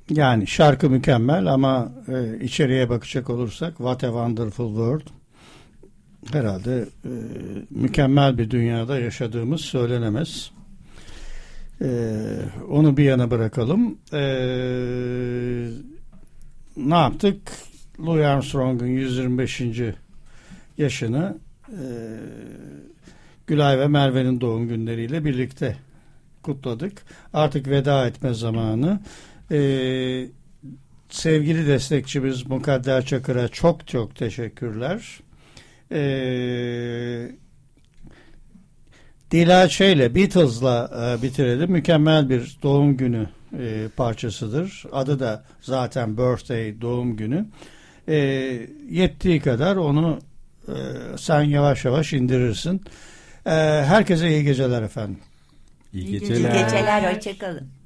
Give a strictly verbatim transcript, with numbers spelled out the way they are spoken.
Yani şarkı mükemmel ama e, içeriye bakacak olursak What a Wonderful World, herhalde e, mükemmel bir dünyada yaşadığımız söylenemez. E, onu bir yana bırakalım. E, ne yaptık? Louis Armstrong'un yüz yirmi beşinci yaşını e, Gülay ve Merve'nin doğum günleriyle birlikte kutladık. Artık veda etme zamanı. Ee, sevgili destekçimiz Mukadder Çakır'a çok çok teşekkürler. Ee, Dilaçe ile Beatles'la e, bitirelim. Mükemmel bir doğum günü e, parçasıdır. Adı da zaten Birthday, doğum günü. E, yettiği kadar onu e, sen yavaş yavaş indirirsin. E, herkese iyi geceler efendim. İyi geceler. İyi geceler, hoşçakalın.